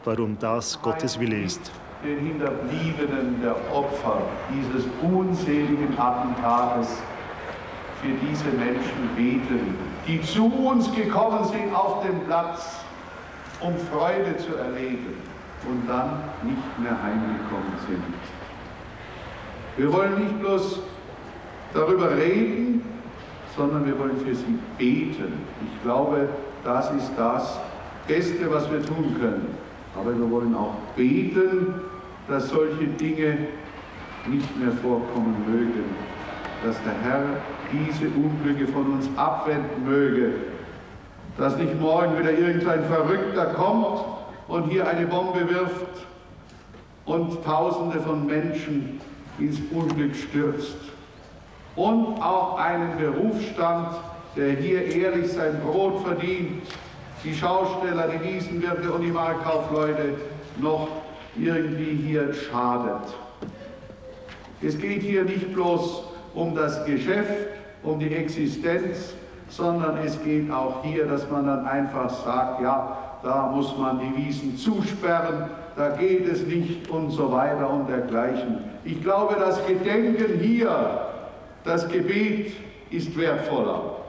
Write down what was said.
warum das Gottes Wille ist. Den Hinterbliebenen der Opfer dieses unseligen Attentates für diese Menschen beten, die zu uns gekommen sind auf den Platz, um Freude zu erleben und dann nicht mehr heimgekommen sind. Wir wollen nicht bloß darüber reden, sondern wir wollen für sie beten. Ich glaube, das ist das Beste, was wir tun können. Aber wir wollen auch beten, dass solche Dinge nicht mehr vorkommen mögen, dass der Herr diese Unglücke von uns abwenden möge, dass nicht morgen wieder irgendein Verrückter kommt und hier eine Bombe wirft und Tausende von Menschen ins Unglück stürzt. Und auch einen Berufsstand, der hier ehrlich sein Brot verdient, die Schausteller, die Wiesenwirte und die Marktkaufleute noch irgendwie hier schadet. Es geht hier nicht bloß um das Geschäft, um die Existenz, sondern es geht auch hier, dass man dann einfach sagt, ja, da muss man die Wiesen zusperren, da geht es nicht und so weiter und dergleichen. Ich glaube, das Gedenken hier, das Gebet ist wertvoller.